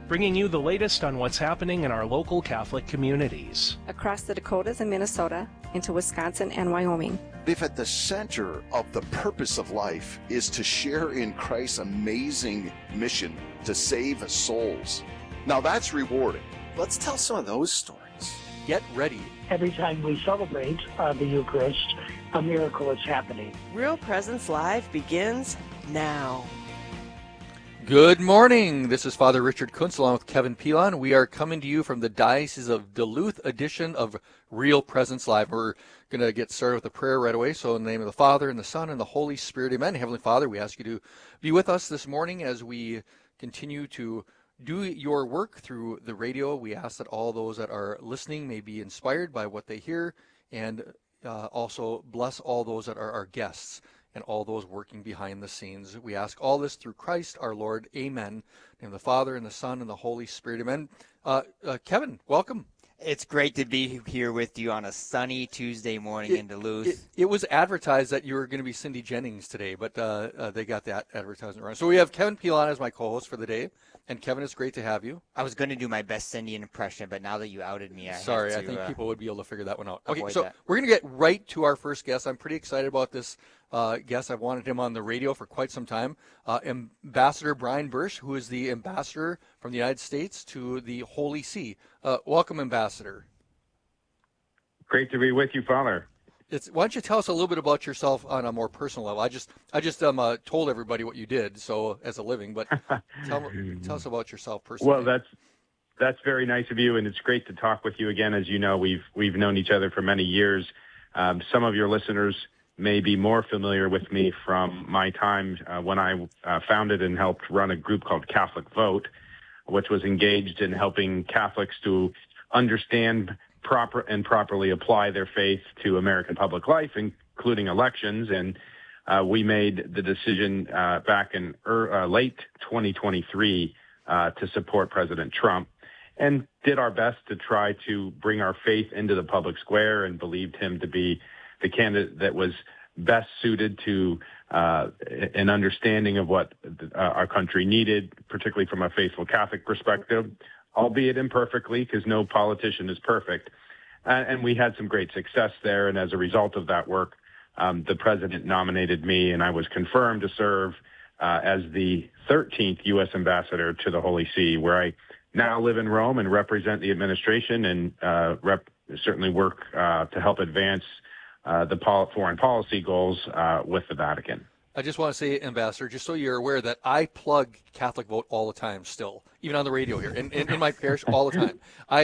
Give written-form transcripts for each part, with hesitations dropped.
bringing you the latest on what's happening in our local Catholic communities. Across the Dakotas and Minnesota, into Wisconsin and Wyoming. If at the center of the purpose of life is to share in Christ's amazing mission to save souls, now that's rewarding. Let's tell some of those stories. Get ready. Every time we celebrate the Eucharist, a miracle is happening. Real Presence Live begins now. Good morning. This is Father Richard Kuntz along with Kevin Pilon. We are coming to you from the Diocese of Duluth edition of Real Presence Live. We're going to get started with a prayer right away. So in the name of the Father, and the Son, and the Holy Spirit, amen. Heavenly Father, we ask you to be with us this morning as we continue to do your work through the radio. We ask that all those that are listening may be inspired by what they hear, and also bless all those that are our guests and all those working behind the scenes. We ask all this through Christ our Lord. Amen. In the name of the Father, and the Son, and the Holy Spirit. Amen. Kevin, welcome. It's great to be here with you on a sunny Tuesday morning in Duluth. It was advertised that you were going to be Cindy Jennings today, but they got that advertisement wrong. So we have Kevin Pilon as my co-host for the day. And Kevin, it's great to have you. I was going to do my best Cindy impression, but now that you outed me, I think people would be able to figure that one out. Okay, avoid so that. We're going to get right to our first guest. I'm pretty excited about this guest. I've wanted him on the radio for quite some time. Ambassador Brian Bursch, who is the ambassador from the United States to the Holy See. Welcome, Ambassador. Great to be with you, Father. Why don't you tell us a little bit about yourself on a more personal level? I just told everybody what you did, so as a living, but tell us about yourself personally. Well, that's very nice of you, and it's great to talk with you again. As you know, we've known each other for many years. Some of your listeners may be more familiar with me from my time when I founded and helped run a group called Catholic Vote, which was engaged in helping Catholics to understand properly apply their faith to American public life, including elections. And we made the decision back in late 2023 to support President Trump, and did our best to try to bring our faith into the public square, and believed him to be the candidate that was best suited to an understanding of what our country needed, particularly from a faithful Catholic perspective, albeit imperfectly, because no politician is perfect. And we had some great success there. And as a result of that work, the president nominated me, and I was confirmed to serve as the 13th U.S. ambassador to the Holy See, where I now live in Rome and represent the administration, and certainly work to help advance the foreign policy goals with the Vatican. I just want to say, Ambassador, just so you're aware that I plug Catholic Vote all the time still, even on the radio here, in my parish all the time.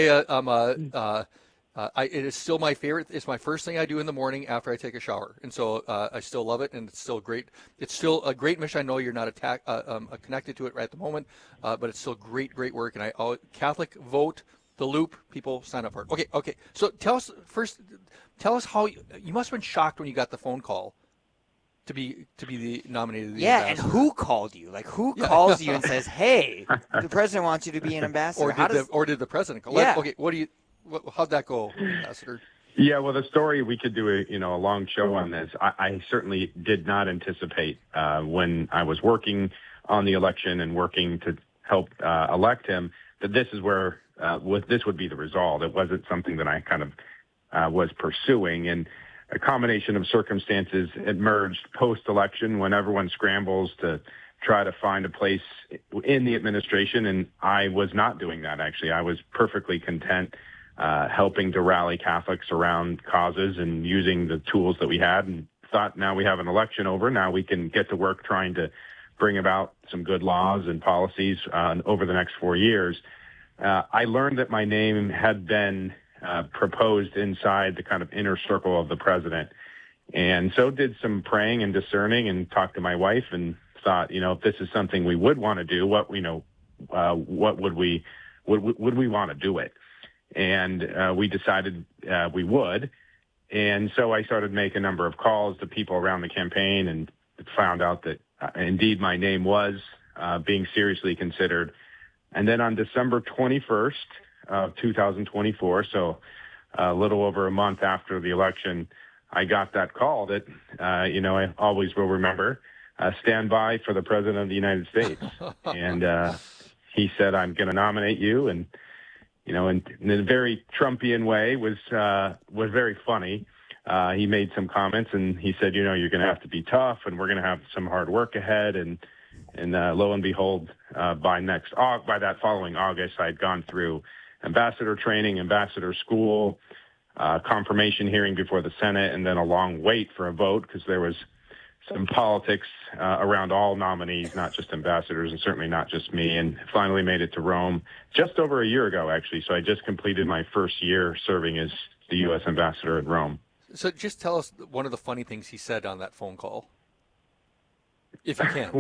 It is still my favorite. It's my first thing I do in the morning after I take a shower. And so I still love it, and it's still great. It's still a great mission. I know you're not connected to it right at the moment, but it's still great work. And Catholic Vote, The Loop, people sign up for it. Okay. So tell us how you must have been shocked when you got the phone call to be the nominated. Ambassador. And who called you? Like, who calls you and says, "Hey, the president wants you to be an ambassador"? Or did the president call? Yeah. Okay. How'd that go, Ambassador? Yeah, well, the story, we could do a long show on this. I certainly did not anticipate when I was working on the election and working to help elect him that this is where this would be the result. It wasn't something that I kind of was pursuing, and a combination of circumstances emerged post-election when everyone scrambles to try to find a place in the administration, and I was not doing that, actually. I was perfectly content helping to rally Catholics around causes and using the tools that we had, and thought, now we have an election over, now we can get to work trying to bring about some good laws and policies over the next 4 years. I learned that my name had been proposed inside the kind of inner circle of the president, and so did some praying and discerning, and talked to my wife, and thought, if this is something we would want to do, what would we want to do it? And we decided we would. And so I started making a number of calls to people around the campaign, and found out that indeed my name was being seriously considered. And then on December 21st of 2024, so a little over a month after the election, I got that call that, I always will remember, stand by for the President of the United States. And he said, "I'm going to nominate you," and in a very Trumpian way was very funny. He made some comments and he said, "You're going to have to be tough, and we're going to have some hard work ahead." And lo and behold, by that following August, I had gone through ambassador training, ambassador school, confirmation hearing before the Senate, and then a long wait for a vote because there was some politics around all nominees, not just ambassadors, and certainly not just me, and finally made it to Rome just over a year ago, actually. So I just completed my first year serving as the U.S. ambassador in Rome. So just tell us one of the funny things he said on that phone call, if you can.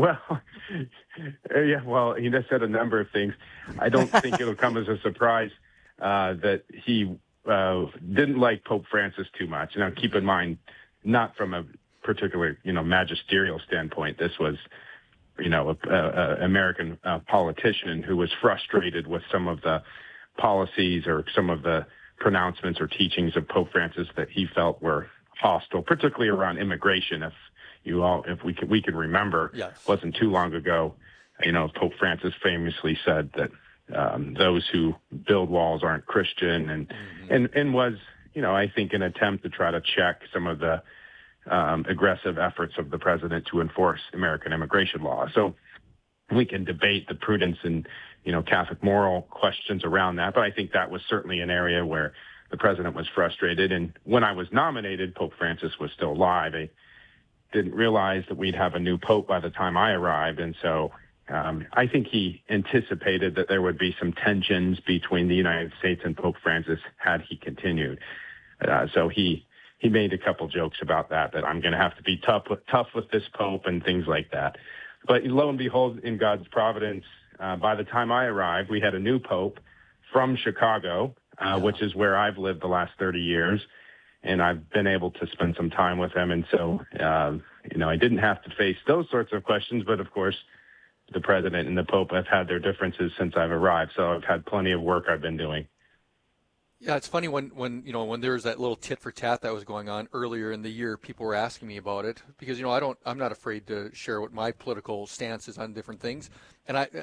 Well, he just said a number of things. I don't think it'll come as a surprise that he didn't like Pope Francis too much. Now, keep in mind, not from a particular, magisterial standpoint. This was, an American politician who was frustrated with some of the policies or some of the pronouncements or teachings of Pope Francis that he felt were hostile, particularly around immigration. If we can remember, yes. It wasn't too long ago, Pope Francis famously said that those who build walls aren't Christian, and was, I think, an attempt to try to check some of the aggressive efforts of the president to enforce American immigration law. So we can debate the prudence and, Catholic moral questions around that, but I think that was certainly an area where the president was frustrated. And when I was nominated, Pope Francis was still alive. I didn't realize that we'd have a new pope by the time I arrived, and so I think he anticipated that there would be some tensions between the United States and Pope Francis had he continued. So he made a couple jokes about that I'm going to have to be tough with this pope and things like that. But lo and behold, in God's providence, by the time I arrived, we had a new pope from Chicago, which is where I've lived the last 30 years. And I've been able to spend some time with him. And so, I didn't have to face those sorts of questions. But, of course, the president and the pope have had their differences since I've arrived. So I've had plenty of work I've been doing. Yeah, it's funny when there was that little tit for tat that was going on earlier in the year, people were asking me about it because, I'm not afraid to share what my political stance is on different things. And I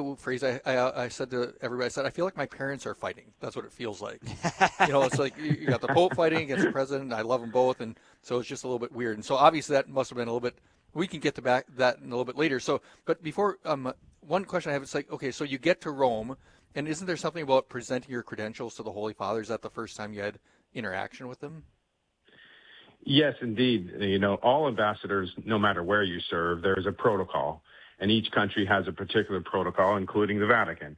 said to everybody, I feel like my parents are fighting. That's what it feels like. It's like you got the Pope fighting against the president. I love them both. And so it's just a little bit weird. And so obviously that must have been a little bit, we can get to back that in a little bit later. So, but before, one question I have, it's like, okay, so you get to Rome, and isn't there something about presenting your credentials to the Holy Father? Is that the first time you had interaction with them? Yes, indeed. All ambassadors, no matter where you serve, there's a protocol, and each country has a particular protocol, including the Vatican.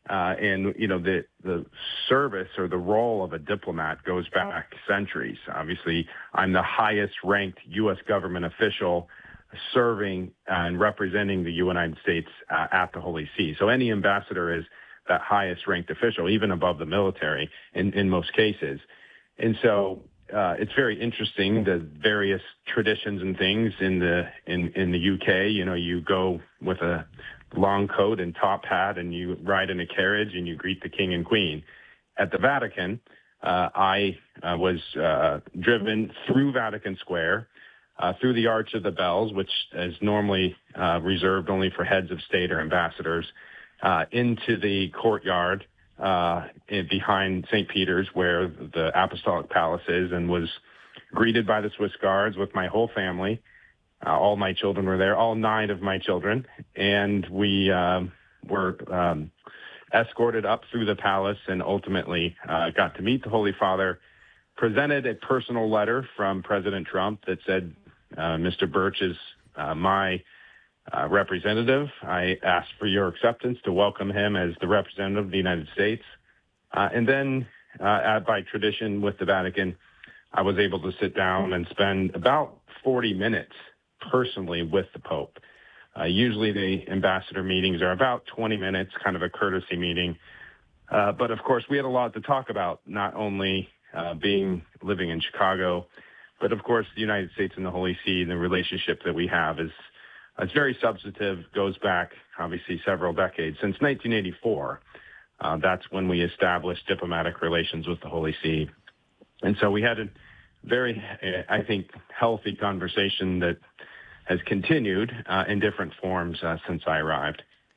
The service or the role of a diplomat goes back centuries. Obviously, I'm the highest ranked U.S. government official serving and representing the United States at the Holy See. So any ambassador is that highest ranked official, even above the military in most cases. And so it's very interesting, the various traditions and things in the UK. You go with a long coat and top hat and you ride in a carriage and you greet the king and queen. At the Vatican, I was driven through Vatican Square, through the Arch of the Bells, which is normally reserved only for heads of state or ambassadors, into the courtyard behind St. Peter's, where the Apostolic Palace is, and was greeted by the Swiss Guards with my whole family. All my children were there, all 9 of my children, and we were escorted up through the palace and ultimately got to meet the Holy Father, presented a personal letter from President Trump that said, Mr. Birch is my representative. I asked for your acceptance to welcome him as the representative of the United States. And then, by tradition with the Vatican, I was able to sit down and spend about 40 minutes personally with the Pope. Usually the ambassador meetings are about 20 minutes, kind of a courtesy meeting. But of course, we had a lot to talk about, not only living in Chicago, but of course, the United States and the Holy See and the relationship that we have is it's very substantive, goes back obviously several decades. Since 1984, that's when we established diplomatic relations with the Holy See. And so we had a very, I think, healthy conversation that has continued in different forms since I arrived.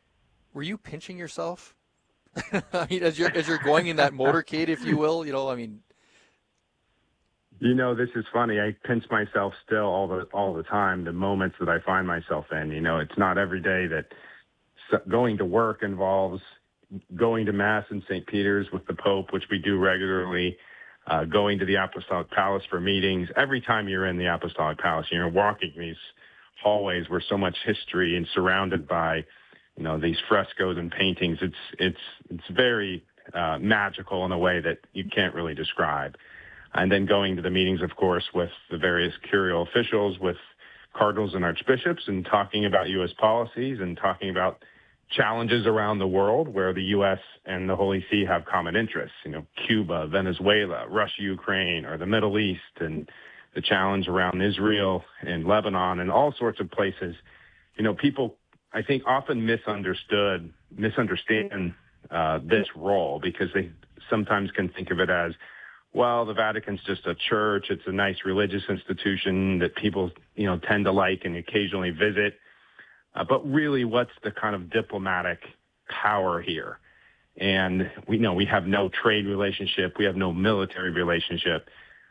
were you pinching yourself? I mean, as you're going in that motorcade, if you will, I mean. This is funny. I pinch myself still all the time, the moments that I find myself in. It's not every day that going to work involves going to Mass in St. Peter's with the Pope, which we do regularly, going to the Apostolic Palace for meetings. Every time you're in the Apostolic Palace, you're walking these hallways where so much history and surrounded by, these frescoes and paintings. It's very magical in a way that you can't really describe. And then going to the meetings, of course, with the various curial officials, with cardinals and archbishops, and talking about U.S. policies and talking about challenges around the world where the U.S. and the Holy See have common interests, Cuba, Venezuela, Russia, Ukraine, or the Middle East, and the challenge around Israel and Lebanon and all sorts of places. People, I think, often misunderstand this role because they sometimes can think of it as, well, the Vatican's just a church. It's a nice religious institution that people, tend to like and occasionally visit. But really, what's the kind of diplomatic power here? And we know we have no trade relationship. We have no military relationship.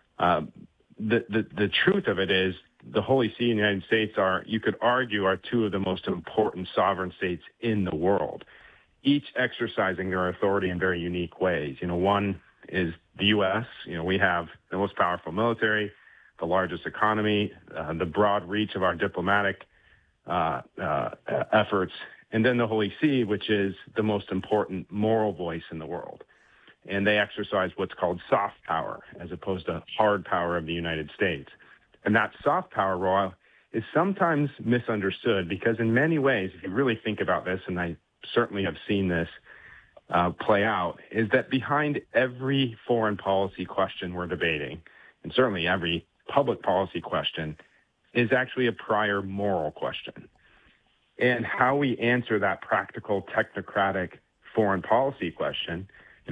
The truth of it is the Holy See and the United States you could argue, are two of the most important sovereign states in the world, each exercising their authority in very unique ways. One is the U.S. We have the most powerful military, the largest economy, the broad reach of our diplomatic efforts, and then the Holy See, which is the most important moral voice in the world. And they exercise what's called soft power as opposed to hard power of the United States. And that soft power role is sometimes misunderstood because in many ways, if you really think about this, and I certainly have seen this play out, is that behind every foreign policy question we're debating, and certainly every public policy question, is actually a prior moral question. And how we answer that practical, technocratic foreign policy question,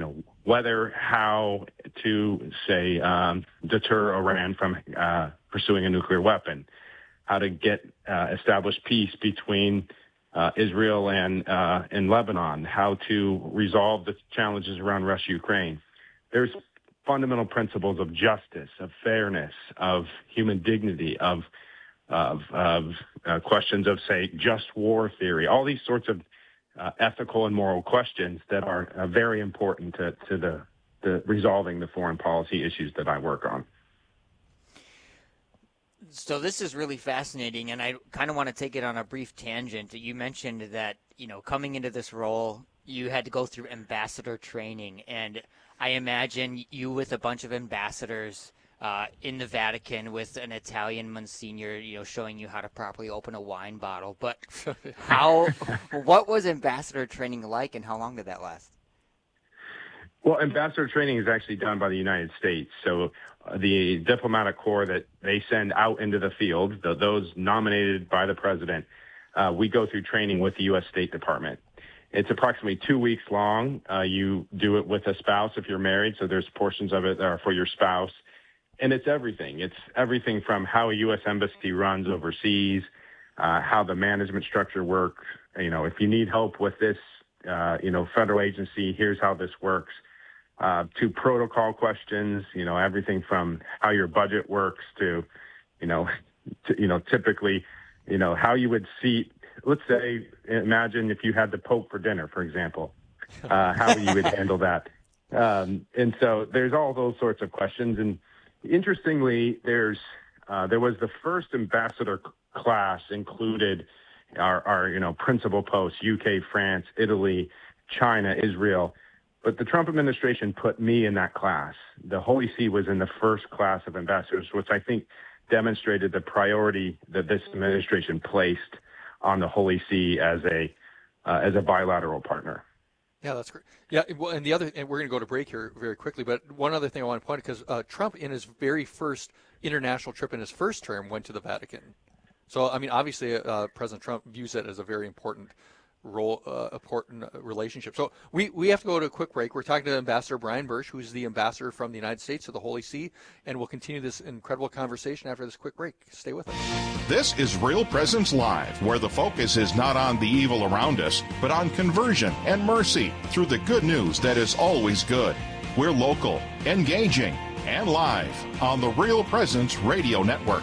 how to, say, deter Iran from pursuing a nuclear weapon, how to establish peace between Israel and Lebanon, how to resolve the challenges around Russia, Ukraine. There's fundamental principles of justice, of fairness, of human dignity, of questions of, say, just war theory, all these sorts of ethical and moral questions that are very important to the resolving the foreign policy issues that I work on. So this is really fascinating, and I kind of want to take it on a brief tangent. You mentioned that, coming into this role, you had to go through ambassador training, and I imagine you with a bunch of ambassadors in the Vatican with an Italian Monsignor, showing you how to properly open a wine bottle. But what was ambassador training like, and how long did that last? Well, ambassador training is actually done by the United States. So the diplomatic corps that they send out into the field, those nominated by the president, we go through training with the U.S. State Department. It's approximately 2 weeks long. You do it with a spouse if you're married, so there's portions of it that are for your spouse. And it's everything. It's everything from how a U.S. embassy runs overseas, how the management structure works. If you need help with this, federal agency, here's how this works. To protocol questions, everything from how your budget works to typically, how you would seat. Let's say, imagine if you had the Pope for dinner, for example, how you would handle that. And so there's all those sorts of questions. And interestingly, there was the first ambassador class included our principal posts, UK, France, Italy, China, Israel. But the Trump administration put me in that class. The Holy See was in the first class of ambassadors, which I think demonstrated the priority that this administration placed on the Holy See as a bilateral partner. Yeah, that's great. Yeah, well, and we're going to go to break here very quickly, but one other thing I want to point out, because Trump, in his very first international trip in his first term, went to the Vatican. So, I mean, obviously, President Trump views it as a very important important relationship. So we have to go to a quick break. We're talking to Ambassador Brian Burch, who's the ambassador from the United States to the Holy See, and we'll continue this incredible conversation after this quick break. Stay with us. This is Real Presence Live, where the focus is not on the evil around us, but on conversion and mercy through the good news that is always good. We're local, engaging, and live on the Real Presence Radio Network.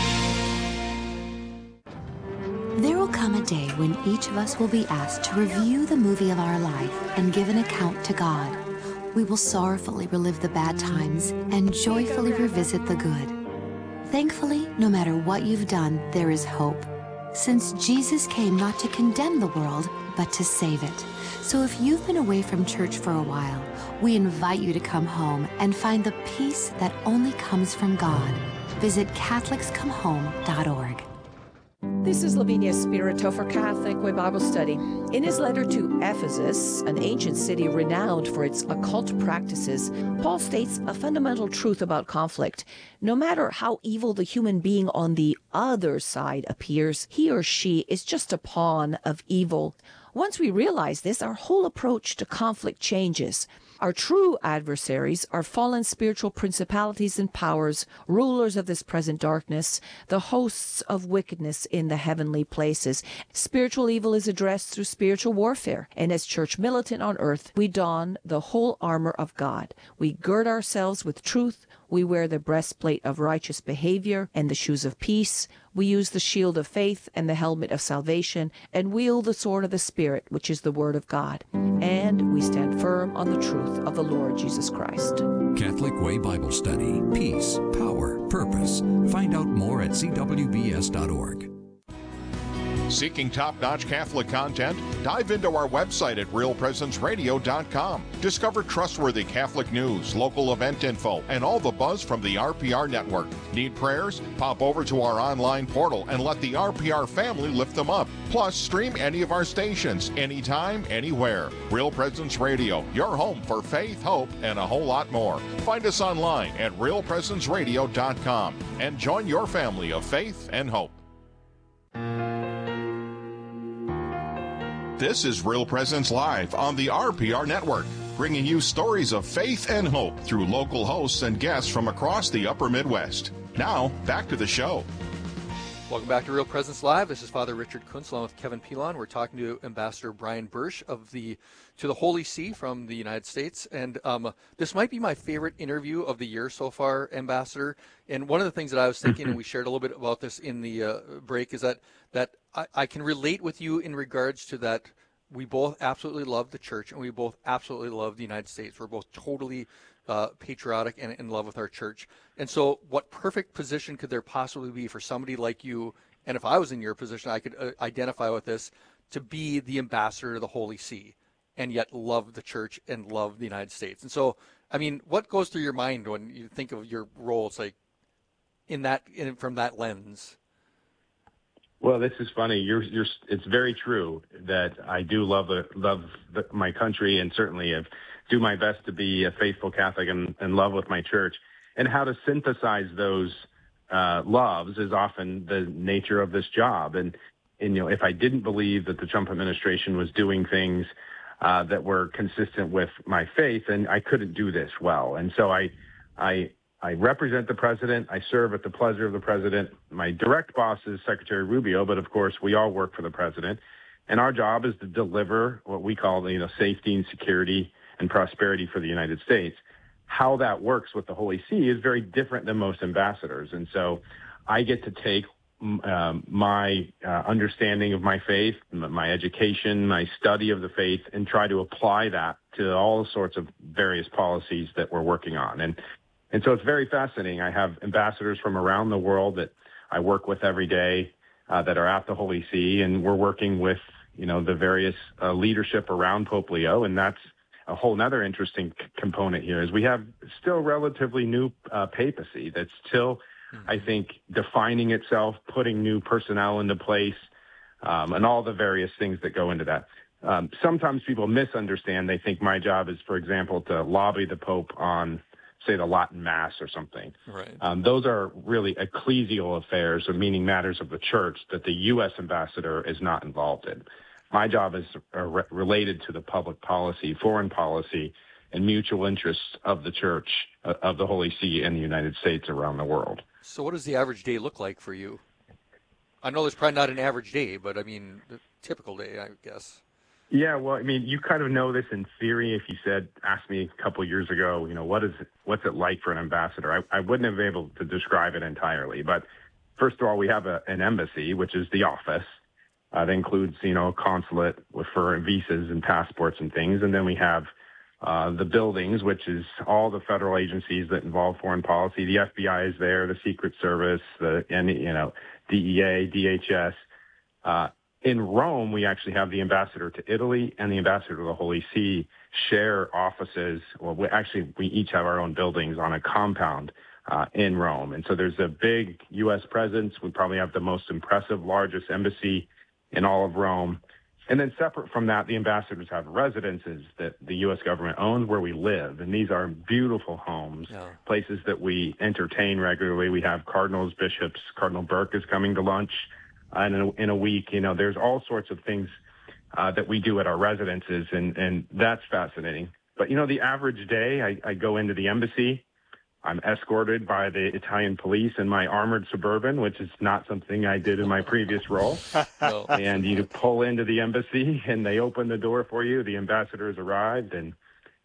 There will come a day when each of us will be asked to review the movie of our life and give an account to God. We will sorrowfully relive the bad times and joyfully revisit the good. Thankfully, no matter what you've done, there is hope, since Jesus came not to condemn the world, but to save it. So if you've been away from church for a while, we invite you to come home and find the peace that only comes from God. Visit CatholicsComeHome.org. This is Lavinia Spirito for Catholic Way Bible Study. In his letter to Ephesus, an ancient city renowned for its occult practices, Paul states a fundamental truth about conflict. No matter how evil the human being on the other side appears, he or she is just a pawn of evil. Once we realize this, our whole approach to conflict changes. Our true adversaries are fallen spiritual principalities and powers, rulers of this present darkness, the hosts of wickedness in the heavenly places. Spiritual evil is addressed through spiritual warfare, and as church militant on earth, we don the whole armor of God. We gird ourselves with truth. We wear the breastplate of righteous behavior and the shoes of peace. We use the shield of faith and the helmet of salvation, and wield the sword of the Spirit, which is the Word of God. And we stand firm on the truth of the Lord Jesus Christ. Catholic Way Bible Study. Peace, power, purpose. Find out more at cwbs.org. Seeking top-notch Catholic content? Dive into our website at realpresenceradio.com. Discover trustworthy Catholic news, local event info, and all the buzz from the RPR network. Need prayers? Pop over to our online portal and let the RPR family lift them up. Plus, stream any of our stations, anytime, anywhere. Real Presence Radio, your home for faith, hope, and a whole lot more. Find us online at realpresenceradio.com and join your family of faith and hope. This is Real Presence Live on the RPR Network, bringing you stories of faith and hope through local hosts and guests from across the upper Midwest. Now, back to the show. Welcome back to Real Presence Live. This is Father Richard Kuntz along with Kevin Pilon. We're talking to Ambassador Brian Burch to the Holy See from the United States. And this might be my favorite interview of the year so far, Ambassador. And one of the things that I was thinking, and we shared a little bit about this in the break, is that I can relate with you in regards to that. We both absolutely love the church, and we both absolutely love the United States. We're both totally patriotic and in love with our church. And so what perfect position could there possibly be for somebody like you, and if I was in your position, I could identify with this, to be the ambassador to the Holy See and yet love the church and love the United States. And so, I mean, what goes through your mind when you think of your role? It's like from that lens. Well, this is funny. It's very true that I do love my country, and certainly do my best to be a faithful Catholic and in love with my church. And how to synthesize those loves is often the nature of this job. And if I didn't believe that the Trump administration was doing things that were consistent with my faith, then I couldn't do this well. And so I represent the president. I serve at the pleasure of the president. My direct boss is Secretary Rubio, but of course we all work for the president. And our job is to deliver what we call, safety and security and prosperity for the United States. How that works with the Holy See is very different than most ambassadors. And so I get to take my understanding of my faith, my education, my study of the faith, and try to apply that to all sorts of various policies that we're working on. And so it's very fascinating. I have ambassadors from around the world that I work with every day that are at the Holy See, and we're working with, the various leadership around Pope Leo. And that's a whole other interesting component here is we have still relatively new papacy that's still, I think, defining itself, putting new personnel into place, and all the various things that go into that. Sometimes people misunderstand. They think my job is, for example, to lobby the Pope on, say, the Latin Mass or something. Right. Those are really ecclesial affairs, or meaning matters of the church that the U.S. ambassador is not involved in. My job is related to the public policy, foreign policy, and mutual interests of the Church of the Holy See in the United States around the world. So what does the average day look like for you? I know there's probably not an average day, but I mean, the typical day, I guess. Yeah, well, I mean, you kind of know this in theory. If you asked me a couple of years ago, what's it like for an ambassador? I wouldn't have been able to describe it entirely. But first of all, we have an embassy, which is the office. That includes, a consulate for visas and passports and things. And then we have the buildings, which is all the federal agencies that involve foreign policy. The FBI is there, the Secret Service, DEA, DHS. In Rome, we actually have the ambassador to Italy and the ambassador to the Holy See share offices. Well, we each have our own buildings on a compound in Rome. And so there's a big U.S. presence. We probably have the most impressive, largest embassy in all of Rome. And then separate from that, the ambassadors have residences that the U.S. government owns where we live. And these are beautiful homes, places that we entertain regularly. We have cardinals, bishops. Cardinal Burke is coming to lunch in a week. There's all sorts of things that we do at our residences, and that's fascinating. But, the average day, I go into the embassy. I'm escorted by the Italian police in my armored Suburban, which is not something I did in my previous role. No. And you pull into the embassy, and they open the door for you. The ambassador has arrived, and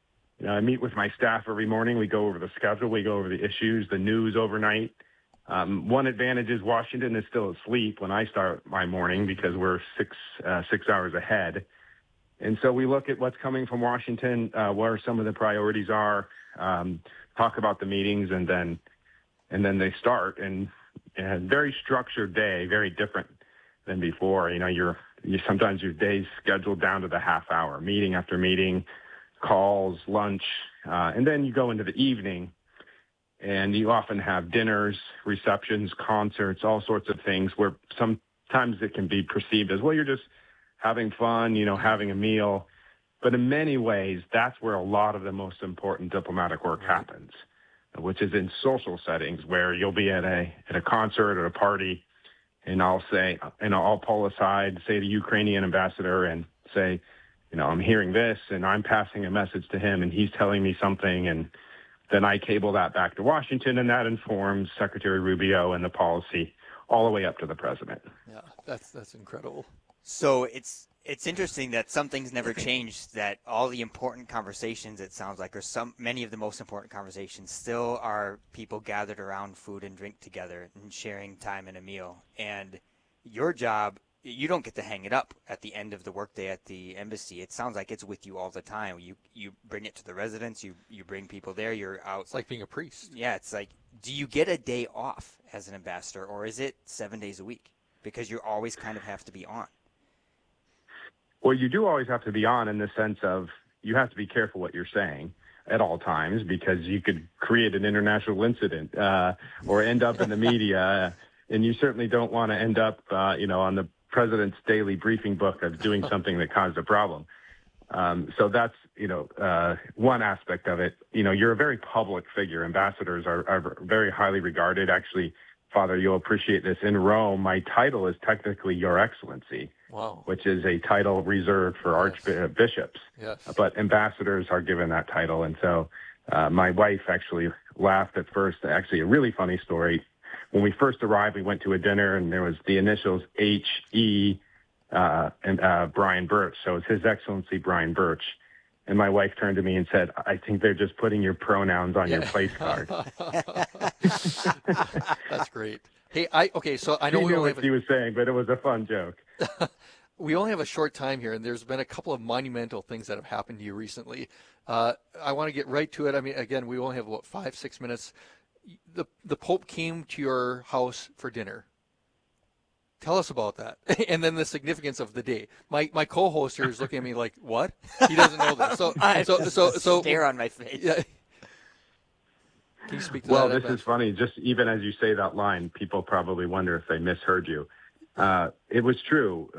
I meet with my staff every morning. We go over the schedule. We go over the issues, the news overnight. One advantage is Washington is still asleep when I start my morning because we're six hours ahead. And so we look at what's coming from Washington, where some of the priorities are, talk about the meetings, and then they start. And a very structured day, very different than before. Sometimes your day's scheduled down to the half hour, meeting after meeting, calls, lunch, and then you go into the evening. And you often have dinners, receptions, concerts, all sorts of things where sometimes it can be perceived as, well, you're just having fun, having a meal. But in many ways, that's where a lot of the most important diplomatic work happens, which is in social settings where you'll be at a concert or a party, and I'll pull aside, say, the Ukrainian ambassador and say, I'm hearing this, and I'm passing a message to him, and he's telling me something, and then I cable that back to Washington, and that informs Secretary Rubio and the policy all the way up to the president. Yeah, that's incredible. So it's interesting that some things never change, that all the important conversations, it sounds like, or many of the most important conversations still are people gathered around food and drink together and sharing time in a meal. And your job, you don't get to hang it up at the end of the workday at the embassy. It sounds like it's with you all the time. You bring it to the residence. You bring people there. You're out. It's like being a priest. Yeah, it's like, do you get a day off as an ambassador, or is it 7 days a week? Because you always kind of have to be on. Well, you do always have to be on in the sense of you have to be careful what you're saying at all times, because you could create an international incident or end up in the media. And you certainly don't want to end up, on the president's daily briefing book of doing something that caused a problem. So that's, one aspect of it. You're a very public figure. Ambassadors are very highly regarded. Actually, Father, you'll appreciate this. In Rome, my title is technically Your Excellency, wow, which is a title reserved for archbishops. Yes. But ambassadors are given that title. And so my wife actually laughed at first. Actually, a really funny story. When we first arrived, we went to a dinner, and there was the initials H.E. and Brian Birch. So it's His Excellency Brian Birch. And my wife turned to me and said, I think they're just putting your pronouns on your place card. That's great. Hey, so I know we we knew only what have she was saying, but it was a fun joke. We only have a short time here, and there's been a couple of monumental things that have happened to you recently. I want to get right to it. I mean, again, we only have, 5-6 minutes. The Pope came to your house for dinner. Tell us about that, and then the significance of the day. My co-host here is looking at me like, "What? He doesn't know this." So stare on my face. Yeah. Can you speak to that? Well, this is funny. Just even as you say that line, people probably wonder if they misheard you. It was true.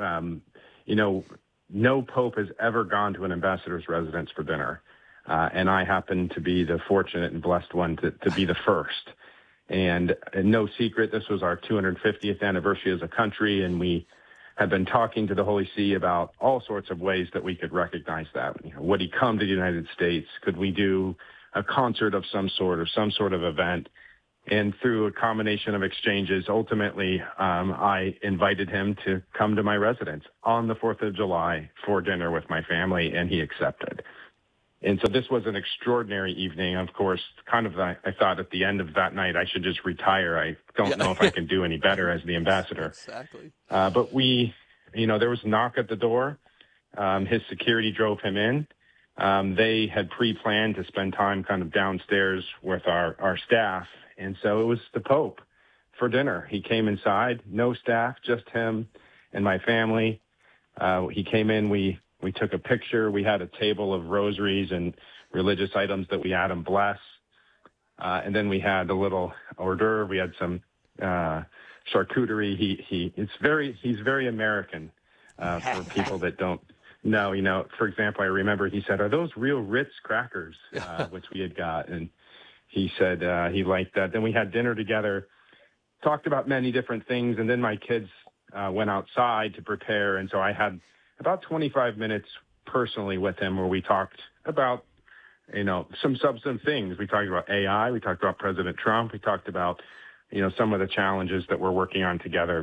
No pope has ever gone to an ambassador's residence for dinner, and I happen to be the fortunate and blessed one to be the first. And no secret, this was our 250th anniversary as a country, and we had been talking to the Holy See about all sorts of ways that we could recognize that. Would he come to the United States? Could we do a concert of some sort or some sort of event? And through a combination of exchanges, ultimately, I invited him to come to my residence on the 4th of July for dinner with my family, and he accepted. And so this was an extraordinary evening. Of course, I thought at the end of that night, I should just retire. I don't know if I can do any better as the ambassador. Exactly. But there was a knock at the door. His security drove him in. They had pre-planned to spend time kind of downstairs with our staff. And so it was the Pope for dinner. He came inside, no staff, just him and my family. He came in, we took a picture. We had a table of rosaries and religious items that we had him bless. And then we had a little hors d'oeuvre. We had some charcuterie. He's very American for people that don't know. For example, I remember he said, "Are those real Ritz crackers?" Which we had got. And he said he liked that. Then we had dinner together, talked about many different things. And then my kids went outside to prepare. And so I had about 25 minutes personally with him where we talked about, some substantive things. We talked about AI. We talked about President Trump. We talked about, some of the challenges that we're working on together.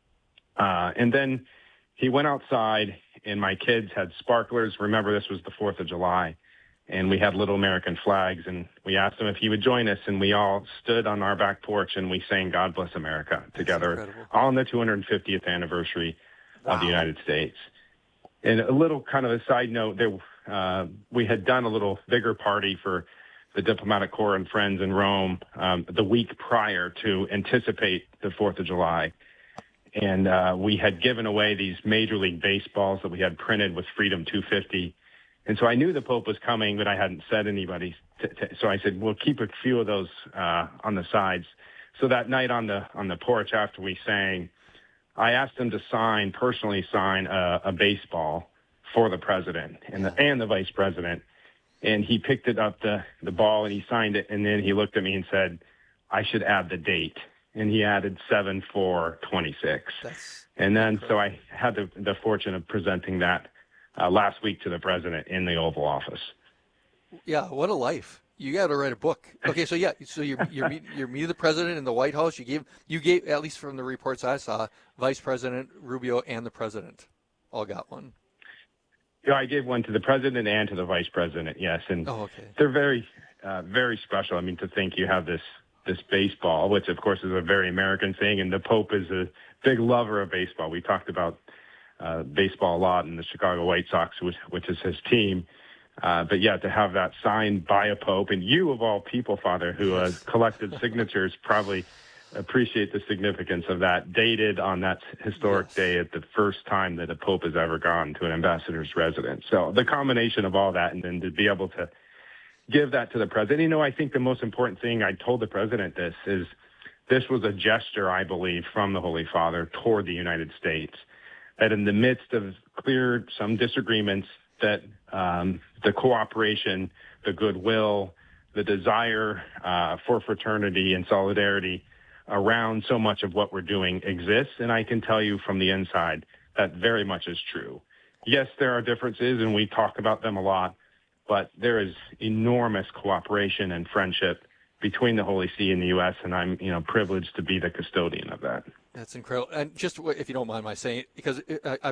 And then he went outside and my kids had sparklers. Remember, this was the 4th of July. And we had little American flags, and we asked him if he would join us, and we all stood on our back porch and we sang "God Bless America" together on the 250th anniversary of the United States. And a little kind of a side note, we had done a little bigger party for the Diplomatic Corps and friends in Rome the week prior to anticipate the 4th of July. And we had given away these Major League Baseballs that we had printed with Freedom 250. And so I knew the Pope was coming, but I hadn't said anybody. So I said, we'll keep a few of those on the sides. So that night on the porch after we sang, I asked him to personally sign a baseball for the president and the vice president. And he picked it up, the ball, and he signed it. And then he looked at me and said, I should add the date. And he added 7/4/26. And then so I had the fortune of presenting that last week to the president in the Oval Office. Yeah, what a life. You got to write a book. Okay, so you're meeting the president in the White House. You gave at least from the reports I saw, Vice President Rubio and the president all got one. Yeah, I gave one to the president and to the vice president. Yes, and they're very, very special. I mean, to think you have this baseball, which of course is a very American thing, and the Pope is a big lover of baseball. We talked about baseball a lot in the Chicago White Sox, which is his team. But yeah, to have that signed by a Pope, and you of all people, Father, who collected signatures, probably appreciate the significance of that, dated on that historic day at the first time that a Pope has ever gone to an ambassador's residence. So the combination of all that, and then to be able to give that to the president. I think the most important thing, I told the president this was a gesture, I believe, from the Holy Father toward the United States, that in the midst of some disagreements, that the cooperation, the goodwill, the desire for fraternity and solidarity around so much of what we're doing exists. And I can tell you from the inside that very much is true. Yes, there are differences, and we talk about them a lot, but there is enormous cooperation and friendship between the Holy See and the U.S., and I'm privileged to be the custodian of that. That's incredible. And just if you don't mind my saying, because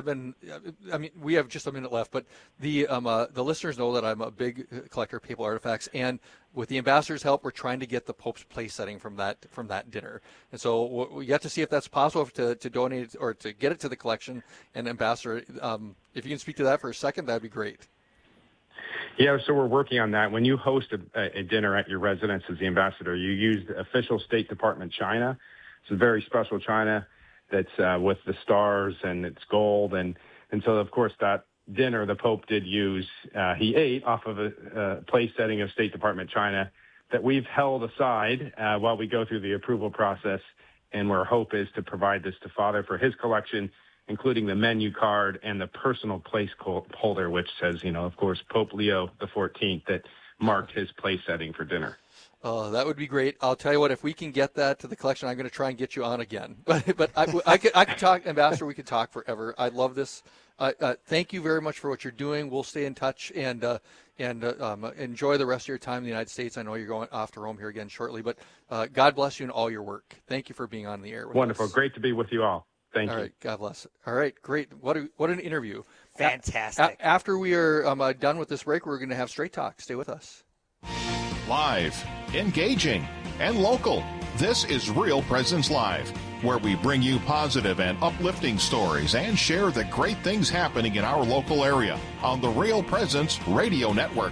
we have just a minute left, but the listeners know that I'm a big collector of papal artifacts, and with the ambassador's help, we're trying to get the Pope's place setting from that dinner. And so we got to see if that's possible to donate or to get it to the collection. And Ambassador, if you can speak to that for a second, that'd be great. Yeah, so we're working on that. When you host a dinner at your residence as the ambassador, you use the official State Department china. It's a very special china that's with the stars, and it's gold. And so, of course, that dinner the Pope did use, he ate off of a place setting of State Department china that we've held aside while we go through the approval process. And our hope is to provide this to Father for his collection, including the menu card and the personal place holder, which says, of course, Pope Leo XIV, that marked his place setting for dinner. Oh, that would be great. I'll tell you what, if we can get that to the collection, I'm going to try and get you on again. But I could talk, Ambassador, we could talk forever. I love this. Thank you very much for what you're doing. We'll stay in touch and enjoy the rest of your time in the United States. I know you're going off to Rome here again shortly, but God bless you in all your work. Thank you for being on the air with Wonderful. us. Great to be with you all. Thank you. All right. God bless. All right. Great. What an interview. Fantastic. After we are done with this break, we're going to have Straight Talk. Stay with us. Live, engaging, and local. This is Real Presence Live, where we bring you positive and uplifting stories and share the great things happening in our local area on the Real Presence Radio Network.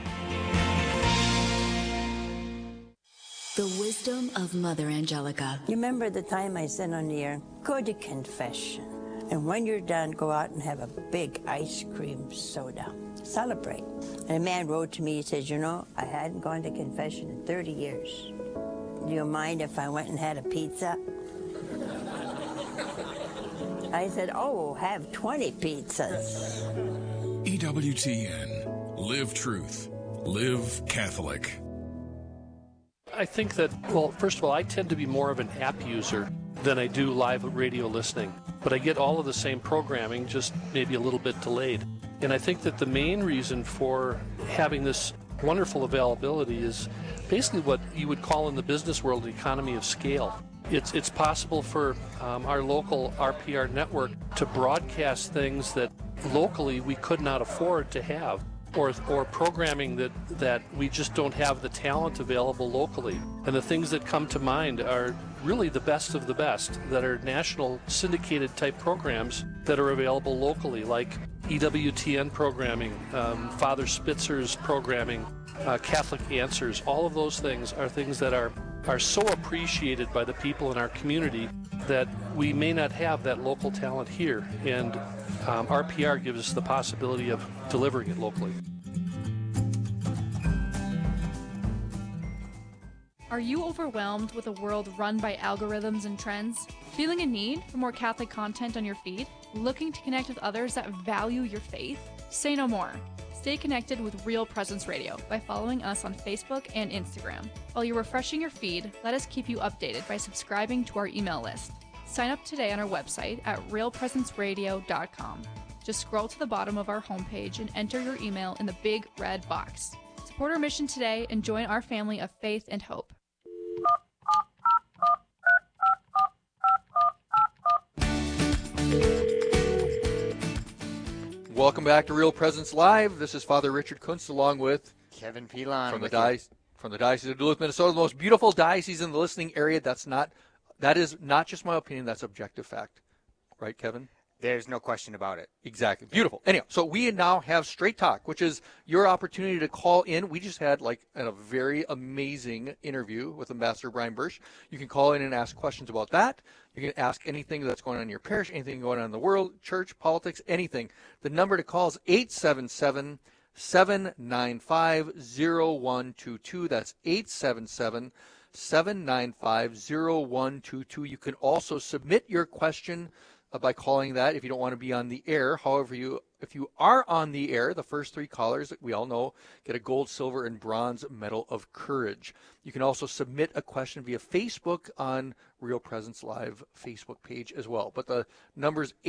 The wisdom of Mother Angelica. You remember the time I said on the air, go to confession. And when you're done, go out and have a big ice cream soda. Celebrate. And a man wrote to me, he says, you know, I hadn't gone to confession in 30 years. Do you mind if I went and had a pizza? I said, oh, have 20 pizzas. EWTN. Live truth. Live Catholic. I think that, well, first of all, I tend to be more of an app user than I do live radio listening. But I get all of the same programming, just maybe a little bit delayed. And I think that the main reason for having this wonderful availability is basically what you would call in the business world the economy of scale. It's possible for our local RPR network to broadcast things that locally we could not afford to have, or programming that we just don't have the talent available locally. And the things that come to mind are really the best of the best that are national syndicated type programs that are available locally, like EWTN programming, Father Spitzer's programming, Catholic Answers. All of those things are things that are so appreciated by the people in our community that we may not have that local talent here. And RPR gives us the possibility of delivering it locally. Are you overwhelmed with a world run by algorithms and trends? Feeling a need for more Catholic content on your feed? Looking to connect with others that value your faith? Say no more. Stay connected with Real Presence Radio by following us on Facebook and Instagram. While you're refreshing your feed, let us keep you updated by subscribing to our email list. Sign up today on our website at realpresenceradio.com. Just scroll to the bottom of our homepage and enter your email in the big red box. Support our mission today and join our family of faith and hope. Welcome back to Real Presence Live. This is Father Richard Kuntz along with Kevin Pilon from the Diocese of Duluth, Minnesota, the most beautiful diocese in the listening area. That is not just my opinion, that's objective fact. Right, Kevin? There's no question about it. Exactly. Beautiful. Anyhow, so we now have Straight Talk, which is your opportunity to call in. We just had a very amazing interview with Ambassador Brian Bursch. You can call in and ask questions about that. You can ask anything that's going on in your parish, anything going on in the world, church, politics, anything. The number to call is 877-795-0122. That's 877-795-0122. You can also submit your question by calling that if you don't want to be on the air. However, if you are on the air, the first three callers that we all know get a gold, silver, and bronze Medal of Courage. You can also submit a question via Facebook on Real Presence Live Facebook page as well. But the number is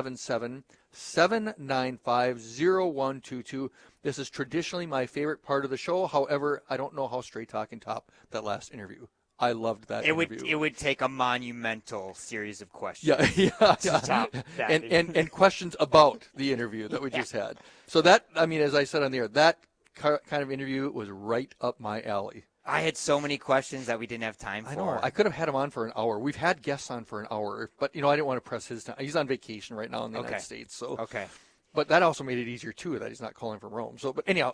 877-795-0122. This is traditionally my favorite part of the show. However, I don't know how Straight Talk can top that last interview. I loved that interview. It would take a monumental series of questions. Yeah. To top that and questions about the interview that we just had. So that, as I said on the air, that kind of interview was right up my alley. I had so many questions that we didn't have time for. I know. I could have had him on for an hour. We've had guests on for an hour, but I didn't want to press his time. He's on vacation right now in the United States. So okay. But that also made it easier, too, that he's not calling from Rome. So, but anyhow,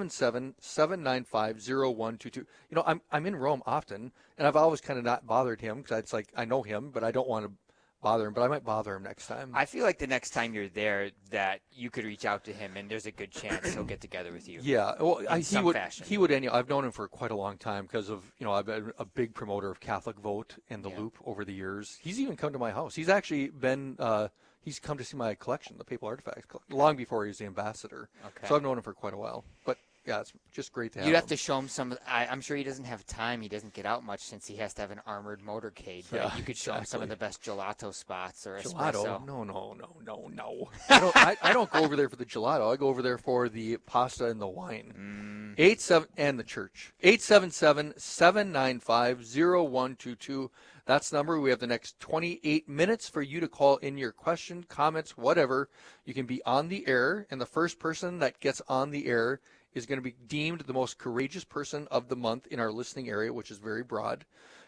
877-795-0122. I'm in Rome often, and I've always kind of not bothered him because it's like I know him, but I don't want to bother him. But I might bother him next time. I feel like the next time you're there that you could reach out to him, and there's a good chance he'll get together with you. Yeah, well, fashion. He would. I've known him for quite a long time because of, I've been a big promoter of Catholic Vote and the Loop over the years. He's even come to my house. He's actually been... He's come to see my collection, the Papal Artifacts, long before he was the ambassador. Okay. So I've known him for quite a while. But yeah, it's just great to have You'd have him. to show him some. I'm sure he doesn't have time. He doesn't get out much since he has to have an armored motorcade. But Yeah, you could show him some of the best gelato spots or Gelato? espresso. No. I don't go over there for the gelato. I go over there for the pasta and the wine. 87 and the church. 877-795-0122. That's the number. We have the next 28 minutes for you to call in your question, comments, whatever. You can be on the air, and the first person that gets on the air is going to be deemed the most courageous person of the month in our listening area, which is very broad.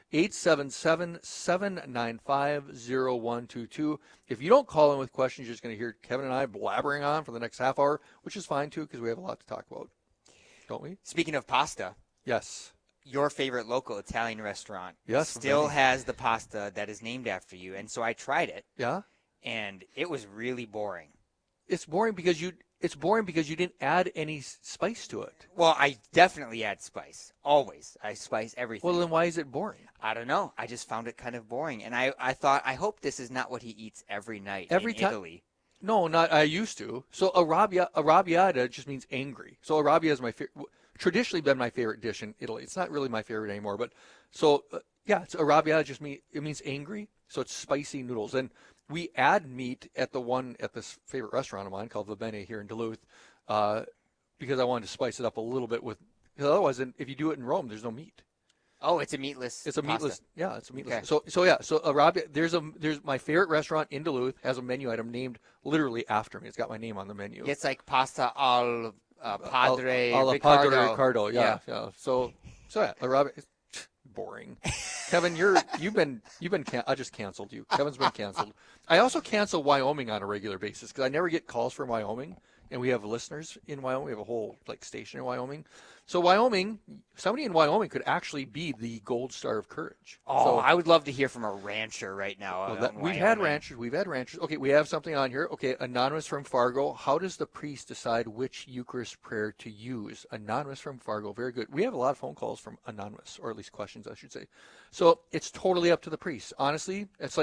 877-795-0122. If you don't call in with questions, you're just going to hear Kevin and I blabbering on for the next half hour, which is fine, too, because we have a lot to talk about. Don't we? Speaking of pasta. Yes. Your favorite local Italian restaurant still has the pasta that is named after you. And so I tried it. Yeah? And it was really boring. It's boring because you didn't add any spice to it. Well, I definitely add spice. Always. I spice everything. Well, then why is it boring? I don't know. I just found it kind of boring. And I thought, I hope this is not what he eats every night in Italy. No, not I used to. So arrabbiata just means angry. So arrabbiata is traditionally been my favorite dish in Italy. It's not really my favorite anymore, but so yeah, it's arrabbiata it means angry. So it's spicy noodles, and we add meat at this favorite restaurant of mine called Va Bene here in Duluth, because I wanted to spice it up a little bit because otherwise, if you do it in Rome, there's no meat. Oh, it's a meatless. It's a pasta. meatless. Yeah, it's a meatless. Okay. So arrabbiata. There's my favorite restaurant in Duluth has a menu item named literally after me. It's got my name on the menu. It's like pasta al Padre alla Ricardo. Padre Ricardo. Yeah. So yeah, arrabbiata. Boring. Kevin, you've been I just canceled you. Kevin's been canceled. I also cancel Wyoming on a regular basis because I never get calls from Wyoming, and we have listeners in Wyoming. We have a whole station in Wyoming. So Wyoming, somebody in Wyoming could actually be the Gold Star of Courage. Oh, so, I would love to hear from a rancher right now. We've had ranchers. Okay, we have something on here. Okay, Anonymous from Fargo. How does the priest decide which Eucharist prayer to use? Anonymous from Fargo. Very good. We have a lot of phone calls from Anonymous, or at least questions, I should say. So it's totally up to the priest. Honestly, it's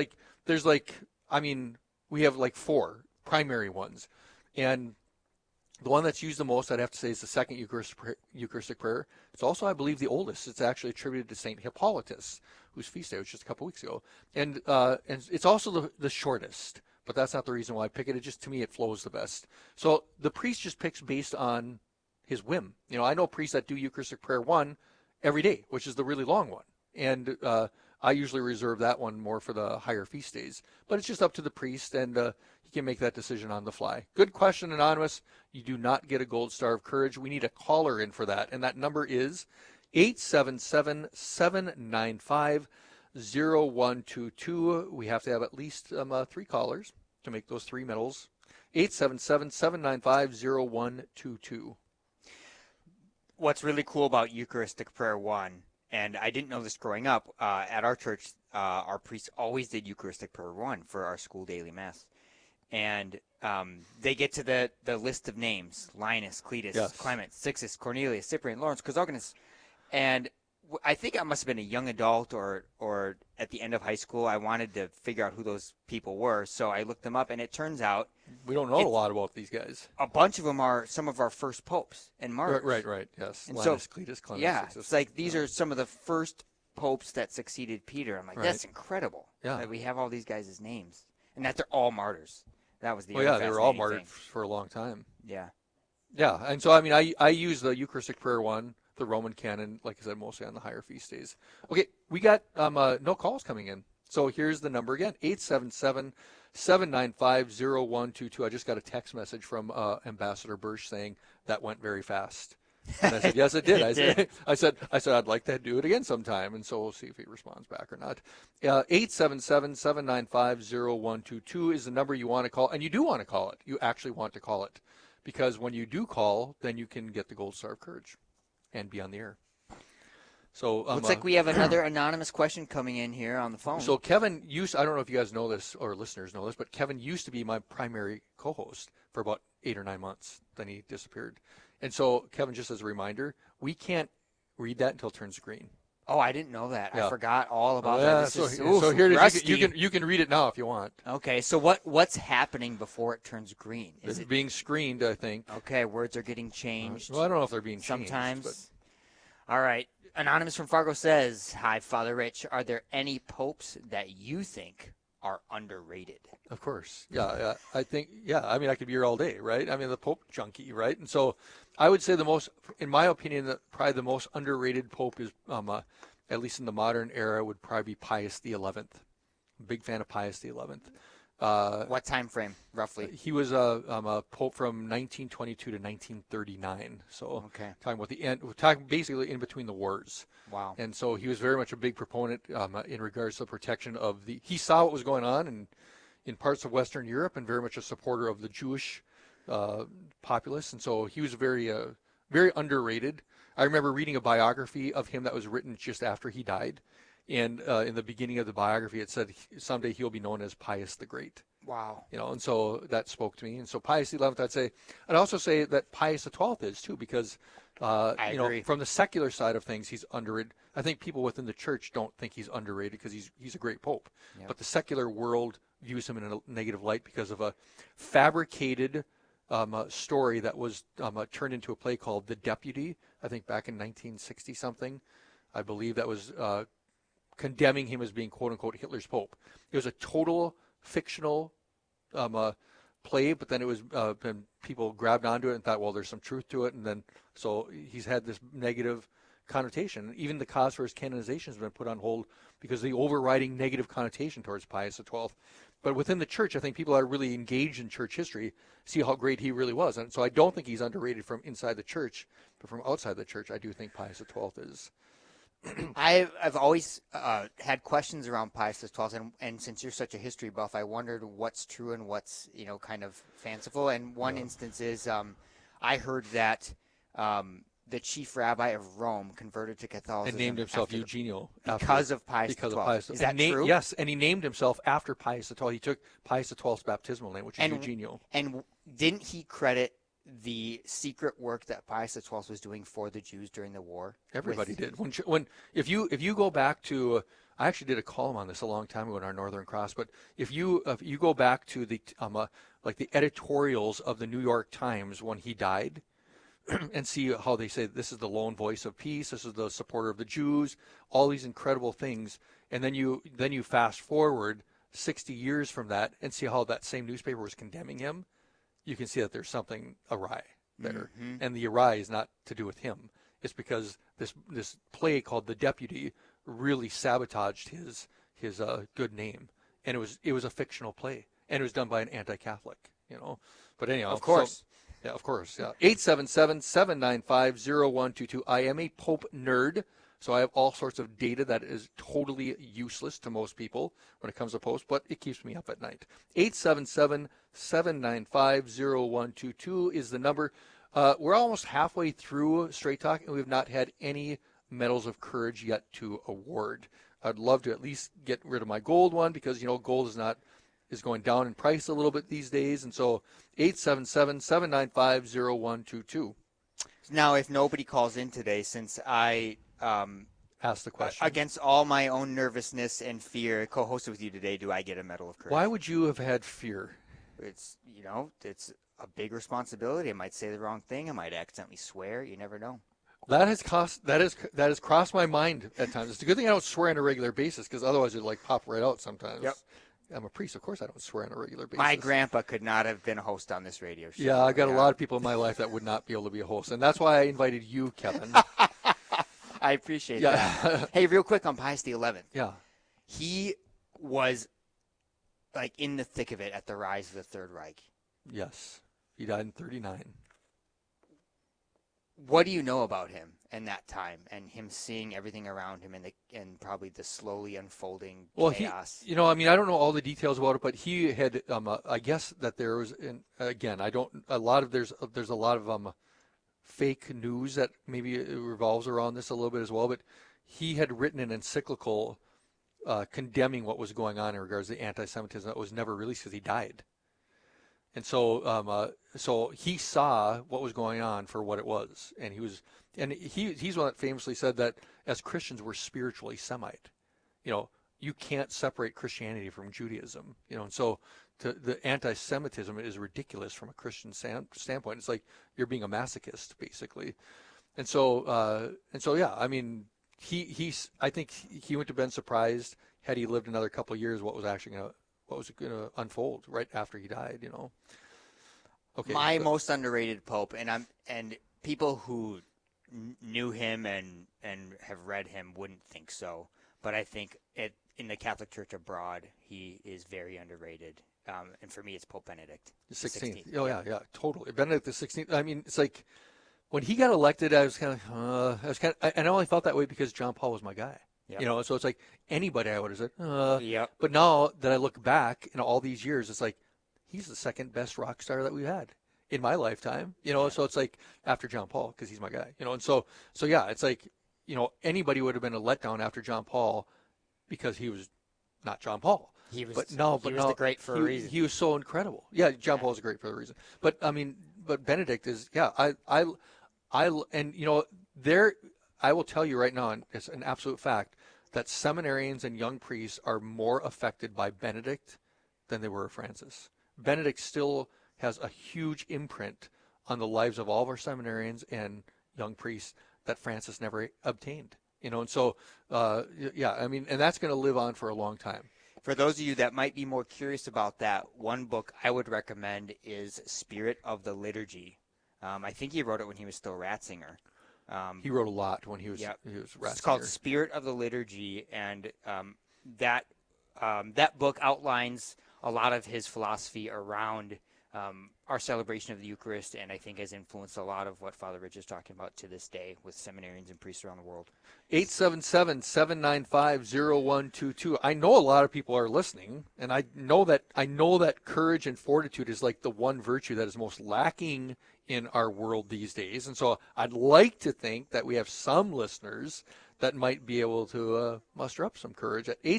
we have 4 primary ones. And the one that's used the most, I'd have to say, is the second Eucharistic prayer. It's also, I believe, the oldest. It's actually attributed to St. Hippolytus, whose feast day was just a couple weeks ago. And it's also the shortest, but that's not the reason why I pick it. It just, to me, it flows the best. So the priest just picks based on his whim. I know priests that do Eucharistic prayer 1 every day, which is the really long one. And I usually reserve that one more for the higher feast days. But it's just up to the priest, and he can make that decision on the fly. Good question, Anonymous. You do not get a Gold Star of Courage. We need a caller in for that, and that number is 877-795-0122. We have to have at least 3 callers to make those 3 medals. 877-795-0122. What's really cool about Eucharistic Prayer 1, and I didn't know this growing up, at our church, our priests always did Eucharistic Prayer 1 for our school daily mass. And they get to the list of names: Linus, Cletus, Clement, Sixtus, Cornelius, Cyprian, Lawrence, Chrysogonus. And I think I must have been a young adult or at the end of high school. I wanted to figure out who those people were, so I looked them up, and it turns out we don't know a lot about these guys. A bunch of them are some of our first popes and martyrs. Right, yes. And Linus, Cletus, Clement, Sixtus. It's like these are some of the first popes that succeeded Peter. I'm like, that's incredible. Yeah. That we have all these guys' names, and that they're all martyrs. That was the they were all martyred for a long time. Yeah. Yeah, and so, I use the Eucharistic Prayer 1, the Roman canon, like I said, mostly on the higher feast days. Okay, we got no calls coming in. So here's the number again, 877-795-0122. I just got a text message from Ambassador Bursch saying that went very fast. And I said, yes, it did. I said, I'd like to do it again sometime, and so we'll see if he responds back or not. 877-795-0122 is the number you want to call, and you do want to call it. You actually want to call it, because when you do call, then you can get the Gold Star of Courage and be on the air. So looks like we have another anonymous question coming in here on the phone. So Kevin I don't know if you guys know this or listeners know this, but Kevin used to be my primary co-host for about 8 or 9 months. Then he disappeared. And so, Kevin, just as a reminder, we can't read that until it turns green. Oh, I didn't know that. Yeah. I forgot all about that. So here it is. You can read it now if you want. Okay, so what's happening before it turns green? Is it being screened, I think. Okay, words are getting changed. Well, I don't know if they're being changed. Sometimes. All right. Anonymous from Fargo says, "Hi, Father Rich. Are there any popes that you think are underrated?" Of course. Yeah, I think, I mean, I could be here all day, right? I mean, the Pope junkie, right? And so I would say in my opinion, probably the most underrated Pope is, at least in the modern era, would probably be Pius XI. Big fan of Pius XI. What time frame, roughly? He was a Pope from 1922 to 1939. So talking about the end, we're talking basically in between the wars. Wow. And so he was very much a big proponent in regards to the protection of he saw what was going on in parts of Western Europe and very much a supporter of the Jewish populace. And so he was very underrated. I remember reading a biography of him that was written just after he died. And in the beginning of the biography, it said someday he'll be known as Pius the Great. Wow. And so that spoke to me. And so Pius XI, I'd also say that Pius XII is too, because, I agree. From the secular side of things, he's underrated. I think people within the church don't think he's underrated because he's a great pope. Yep. But the secular world views him in a negative light because of a fabricated story that was turned into a play called The Deputy, I think back in 1960-something. I believe that was condemning him as being, quote-unquote, Hitler's pope. It was a total fictional play, but then it was and people grabbed onto it and thought, well, there's some truth to it. And then so he's had this negative connotation. Even the cause for his canonization has been put on hold because of the overriding negative connotation towards Pius XII. But within the church, I think people that are really engaged in church history see how great he really was. And so I don't think he's underrated from inside the church, but from outside the church, I do think Pius XII is. I've always had questions around Pius XII, and since you're such a history buff, I wondered what's true and what's kind of fanciful. And one instance is I heard that the chief rabbi of Rome converted to Catholicism and named himself Eugenio because of Pius XII. Is that true? Yes, and he named himself after Pius XII. He took Pius XII's baptismal name, which is Eugenio. And didn't he credit the secret work that Pius XII was doing for the Jews during the war? Everybody did. If you go back to, I actually did a column on this a long time ago in our Northern Cross. But if you go back to the like the editorials of the New York Times when he died, and see how they say this is the lone voice of peace, this is the supporter of the Jews, all these incredible things, and then you fast forward 60 years from that and see how that same newspaper was condemning him. You can see that there's something awry there. Mm-hmm. And the awry is not to do with him. It's because this play called The Deputy really sabotaged his good name. And it was a fictional play. And it was done by an anti-Catholic, But anyhow. Of course. Yeah, of course. Yeah. 877-795-0122. I am a Pope nerd. So I have all sorts of data that is totally useless to most people when it comes to popes, but it keeps me up at night. 877-795-0122 is the number. We're almost halfway through Straight Talk, and we've not had any Medals of Courage yet to award. I'd love to at least get rid of my gold one because, gold is going down in price a little bit these days. And so 877-795-0122. Now, if nobody calls in today, since I ask the question. Against all my own nervousness and fear, co-hosted with you today, do I get a Medal of Courage? Why would you have had fear? It's, it's a big responsibility. I might say the wrong thing. I might accidentally swear. You never know. That has crossed my mind at times. It's a good thing I don't swear on a regular basis because otherwise it'd pop right out sometimes. Yep. I'm a priest. Of course I don't swear on a regular basis. My grandpa could not have been a host on this radio show. Yeah, I got a lot of people in my life that would not be able to be a host. And that's why I invited you, Kevin. I appreciate that. Hey, real quick on Pius XI. Yeah. He was in the thick of it at the rise of the Third Reich. Yes. He died in 1939. What do you know about him in that time and him seeing everything around him and probably the slowly unfolding chaos? I don't know all the details about it, but he had, I guess that there was, there's a lot of fake news that maybe revolves around this a little bit as well, but he had written an encyclical condemning what was going on in regards to anti-Semitism that was never released because he died. And so he saw what was going on for what it was, and he was And he's one that famously said that as Christians, we're spiritually Semite. You know, you can't separate Christianity from Judaism. You know, and so the anti-Semitism is ridiculous from a Christian standpoint. It's like you're being a masochist, basically. And so yeah, I mean, I think he went to bed surprised had he lived another couple of years what was gonna unfold right after he died. You know. Okay. My most underrated pope, and people who knew him and have read him wouldn't think so, but I think in the Catholic Church abroad, he is very underrated. And for me, it's Pope Benedict the 16th. Oh yeah, totally. Benedict the 16th. I mean, it's like when he got elected, I I only felt that way because John Paul was my guy. Yep. You know, so it's like anybody I would have said. Yep. But now that I look back in all these years, it's like he's the second best rock star that we've had in my lifetime. You know, so it's like after John Paul because he's my guy. You know, and so yeah, it's like, you know, anybody would have been a letdown after John Paul because he was not John Paul. He was the great for a reason. He was so incredible. Yeah, John Paul was great for a reason. But I mean, Benedict is, yeah, and you know, I will tell you right now, and it's an absolute fact, that seminarians and young priests are more affected by Benedict than they were Francis. Benedict still has a huge imprint on the lives of all of our seminarians and young priests that Francis never obtained. You know, and so, yeah, I mean, and that's going to live on for a long time. For those of you that might be more curious about that, one book I would recommend is Spirit of the Liturgy. I think he wrote it when he was still Ratzinger. He wrote a lot when he was Ratzinger. It's called Spirit of the Liturgy, and that book outlines a lot of his philosophy around our celebration of the Eucharist, and I think has influenced a lot of what Father Rich is talking about to this day with seminarians and priests around the world. 877-795-0122. I know a lot of people are listening, and I know that courage and fortitude is like the one virtue that is most lacking in our world these days. And so I'd like to think that we have some listeners that might be able to muster up some courage at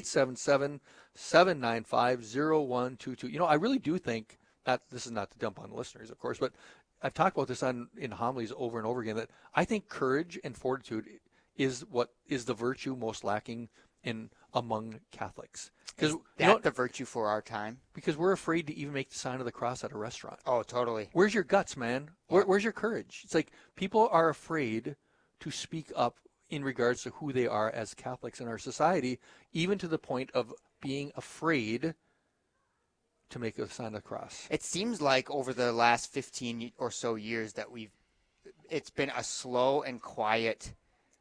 877-795-0122. You know, I really do think that this is not to dump on listeners, of course, but I've talked about this in homilies over and over again, that I think courage and fortitude is what is the virtue most lacking among Catholics. Is that the virtue for our time? Because we're afraid to even make the sign of the cross at a restaurant. Oh, totally. Where's your guts, man? Where's your courage? It's like people are afraid to speak up in regards to who they are as Catholics in our society, even to the point of being afraid to make a sign of the cross. It seems like over the last 15 or so years that it's been a slow and quiet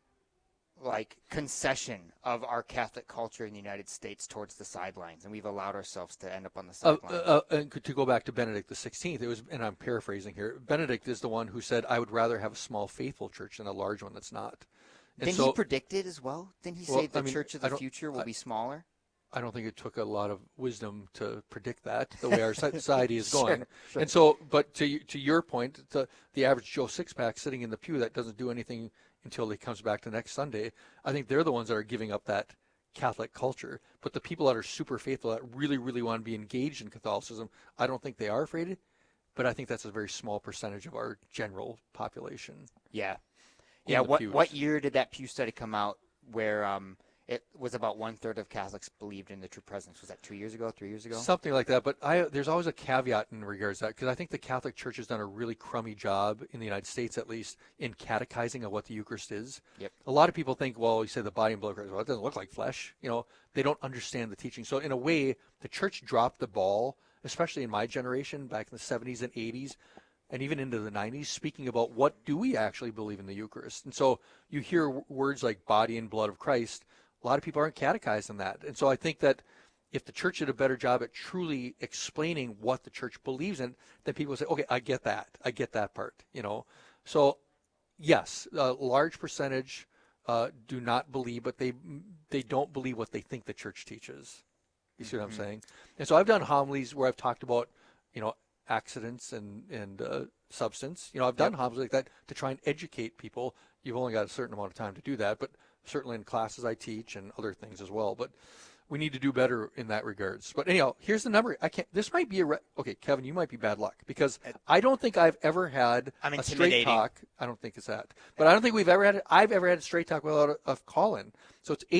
concession of our Catholic culture in the United States towards the sidelines, and we've allowed ourselves to end up on the sidelines. And to go back to Benedict XVI, it was, and I'm paraphrasing here, Benedict is the one who said, I would rather have a small faithful church than a large one that's not. Didn't he predict it as well? Didn't he say the church of the future will be smaller? I don't think it took a lot of wisdom to predict that, the way our society is going. Sure. And so, but to your point, the average Joe Sixpack sitting in the pew that doesn't do anything until he comes back the next Sunday, I think they're the ones that are giving up that Catholic culture. But the people that are super faithful, that really, really want to be engaged in Catholicism, I don't think they are afraid. But I think that's a very small percentage of our general population. Yeah. Yeah. What year did that Pew study come out where it was about 1/3 of Catholics believed in the true presence? Was that 2 years ago, 3 years ago? Something like that. But there's always a caveat in regards to that, because I think the Catholic Church has done a really crummy job, in the United States at least, in catechizing of what the Eucharist is. Yep. A lot of people think, well, you say the body and blood of Christ, well, it doesn't look like flesh. You know, they don't understand the teaching. So in a way, the Church dropped the ball, especially in my generation back in the 70s and 80s, and even into the 90s, speaking about what do we actually believe in the Eucharist. And so you hear words like body and blood of Christ. A lot of people aren't catechized in that. And so I think that if the church did a better job at truly explaining what the church believes in, then people would say, okay, I get that. I get that part, you know. So, yes, a large percentage do not believe, but they don't believe what they think the church teaches. You see what I'm saying? And so I've done homilies where I've talked about, you know, accidents and substance. You know, I've done homilies like that to try and educate people. You've only got a certain amount of time to do that, but certainly in classes I teach and other things as well. But we need to do better in that regards. But anyhow, here's the number. This might be okay, Kevin, you might be bad luck because I don't think I've ever had a straight talk. I don't think it's that. But I don't think I've ever had a straight talk without a call-in. So it's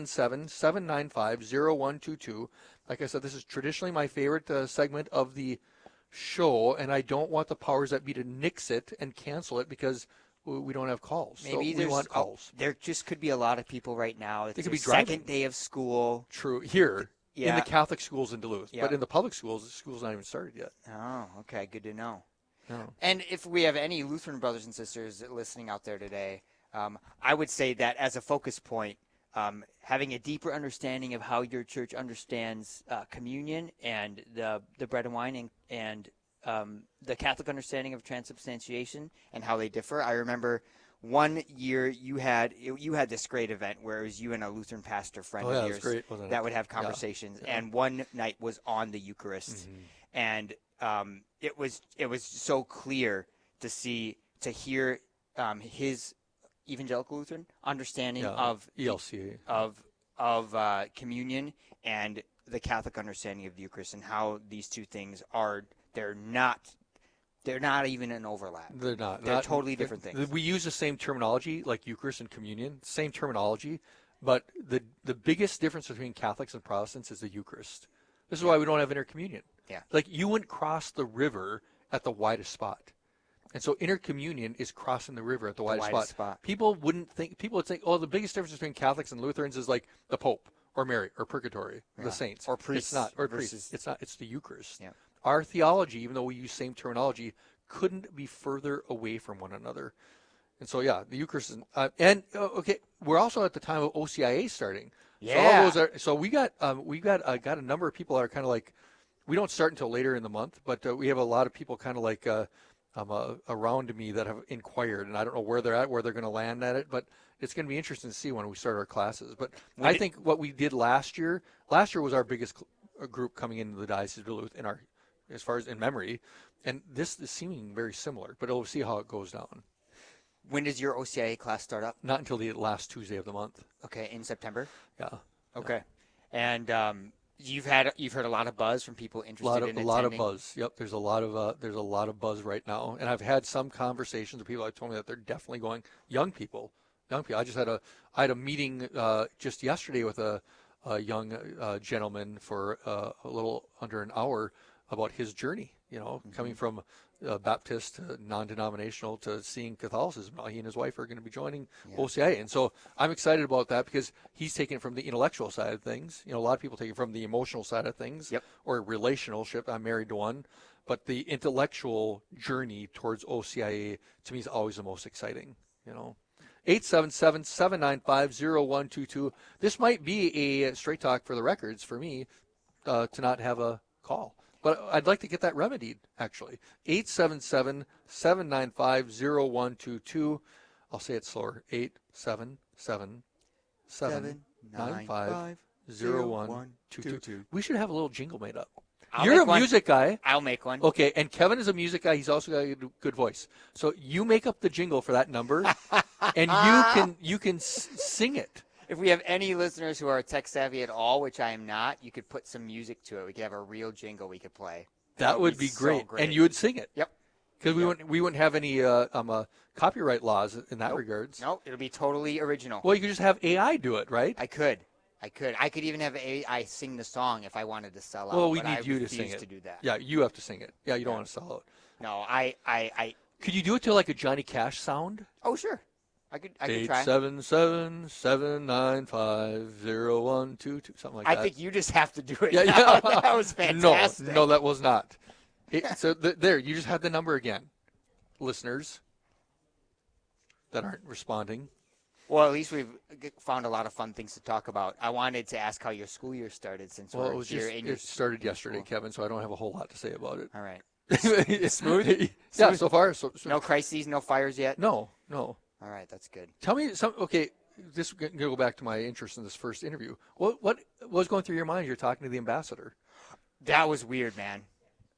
877-795-0122. Like I said, this is traditionally my favorite segment of the show, and I don't want the powers that be to nix it and cancel it because we don't have calls. Maybe we want calls. There just could be a lot of people right now. It's they could be their driving. second day of school. True. Here, Yeah. in the Catholic schools in Duluth. Yeah. But in the public schools, the school's not even started yet. Oh, okay. Good to know. No. And if we have any Lutheran brothers and sisters listening out there today, I would say that as a focus point, having a deeper understanding of how your church understands communion and the bread and wine and the Catholic understanding of transubstantiation and how they differ. I remember one year you had this great event where it was you and a Lutheran pastor friend of yours great, wasn't it? that would have conversations, and one night was on the Eucharist, and it was so clear to hear his evangelical Lutheran understanding of ELCA of communion and the Catholic understanding of the Eucharist, and how these two things they're not even an overlap. They're not. They're totally different things. We use the same terminology, like Eucharist and communion, same terminology, but the biggest difference between Catholics and Protestants is the Eucharist. This is why we don't have intercommunion. Yeah. Like you wouldn't cross the river at the widest spot. And so intercommunion is crossing the river at the widest spot. People would think, oh, the biggest difference between Catholics and Lutherans is like the Pope or Mary or Purgatory, the saints. Or priests. It's not. Or versus... priests. It's not. It's the Eucharist. Yeah. Our theology, even though we use same terminology, couldn't be further away from one another. And so, yeah, the Eucharist. Okay, we're also at the time of OCIA starting. Yeah. So we got a number of people that are kind of like, we don't start until later in the month, but we have a lot of people kind of like around me that have inquired, and I don't know where they're at, where they're going to land at it, but it's going to be interesting to see when we start our classes. But I think what we did last year was our biggest group coming into the Diocese of Duluth as far as in memory, and this is seeming very similar, but we'll see how it goes down. When does your OCIA class start up? Not until the last Tuesday of the month. Okay, in September? Yeah. Okay. And you've heard a lot of buzz from people interested in attending? A lot of buzz. Yep, there's a lot of buzz right now, and I've had some conversations with people that told me that they're definitely going. Young people. I just had a meeting just yesterday with a young gentleman for a little under an hour about his journey. Coming from Baptist to non-denominational to seeing Catholicism. He and his wife are going to be joining OCIA, and so I'm excited about that because he's taking it from the intellectual side of things. A lot of people take it from the emotional side of things, or relationship. I'm married to one, but the intellectual journey towards OCIA to me is always the most exciting. 877-795-0122. This might be a straight talk for the records for me to not have a call. But I'd like to get that remedied, actually. 877-795-0122. I'll say it slower. 877-795-0122. We should have a little jingle made up. You're a music guy. I'll make one. Okay, and Kevin is a music guy. He's also got a good voice. So you make up the jingle for that number, and you can sing it. If we have any listeners who are tech savvy at all, which I am not, you could put some music to it. We could have a real jingle we could play. That would be great. So great. And you would sing it. Yep. Because we wouldn't have any copyright laws in that regards. No, it'll be totally original. Well, you could just have AI do it, right? I could even have AI sing the song if I wanted to sell out. Well, we need you to sing it. To do that. Yeah, you have to sing it. Yeah, you don't want to sell out. No, I. Could you do it to like a Johnny Cash sound? Oh, sure. I could try. 877-795-0122, something like that. I think you just have to do it. Yeah. That was fantastic. No, that was not. So there, you just had the number again, listeners that aren't responding. Well, at least we've found a lot of fun things to talk about. I wanted to ask how your school year started since we're here. It started yesterday, Kevin, so I don't have a whole lot to say about it. All right. Smooth? Yeah, so far. So no crises, no fires yet? No. All right, that's good. Tell me okay, this is going to go back to my interest in this first interview. What was going through your mind as you're talking to the ambassador? That was weird, man.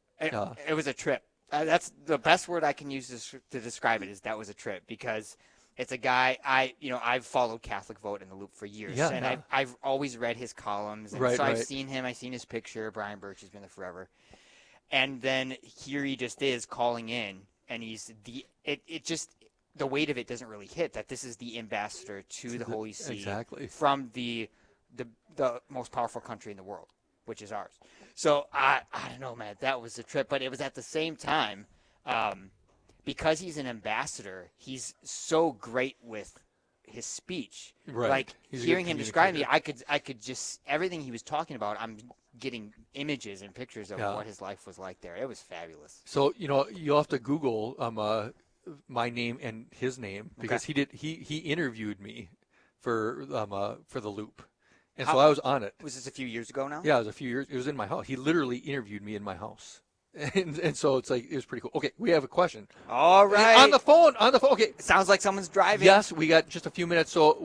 It was a trip. That's the best word I can use to describe it is that was a trip because It's a guy I've followed Catholic Vote in the Loop for years, and I've always read his columns, and so I've seen him. I've seen his picture. Brian Birch has been there forever, and then here he just is calling in, and he's the weight of it doesn't really hit that this is the ambassador to the Holy See from the most powerful country in the world, which is ours. So I don't know, man, that was a trip, but it was at the same time. Because he's an ambassador, he's so great with his speech. Right. Like hearing him describe me, I could just everything he was talking about. I'm getting images and pictures of what his life was like there. It was fabulous. So you'll have to Google my name and his name because he interviewed me for the Loop, and so I was on it. Was this a few years ago now? Yeah, it was a few years. It was in my house. He literally interviewed me in my house. And so it's like, it was pretty cool. Okay, we have a question. All right. On the phone. Okay. It sounds like someone's driving. Yes, we got just a few minutes. So